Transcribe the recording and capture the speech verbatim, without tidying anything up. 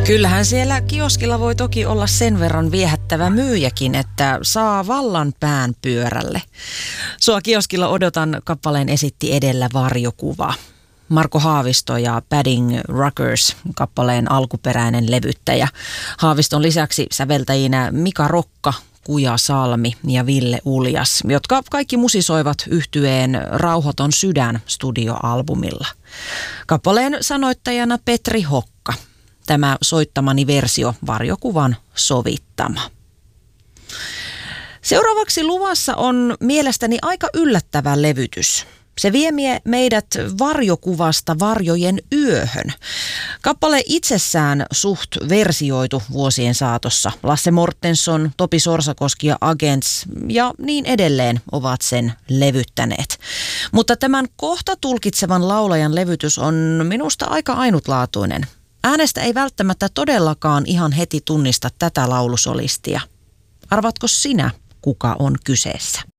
Kyllähän siellä kioskilla voi toki olla sen verran viehättävä myyjäkin, että saa vallan pään pyörälle. Sua kioskilla odotan kappaleen esitti edellä varjokuva. Marko Haavisto ja Padding Rockers, kappaleen alkuperäinen levyttäjä. Haaviston lisäksi säveltäjinä Mika Rokka, Kuja Salmi ja Ville Uljas, jotka kaikki musisoivat yhtyeen Rauhaton sydän -studioalbumilla. Kappaleen sanoittajana Petri Hokka. Tämä soittamani versio varjokuvan sovittama. Seuraavaksi luvassa on mielestäni aika yllättävä levytys. Se vie meidät varjokuvasta varjojen yöhön. Kappale itsessään suht versioitu vuosien saatossa. Lasse Mortensson, Topi Sorsakoski ja Agents ja niin edelleen ovat sen levyttäneet. Mutta tämän kohta tulkitsevan laulajan levytys on minusta aika ainutlaatuinen. Äänestä ei välttämättä todellakaan ihan heti tunnista tätä laulusolistia. Arvatko sinä, kuka on kyseessä?